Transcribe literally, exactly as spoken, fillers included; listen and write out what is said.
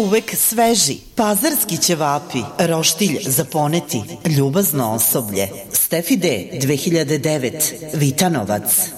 uvek sveži. Pazarski ćevapi, roštilj za poneti, ljubazno osoblje. Stefi D, dve hiljade devet, Vitanovac.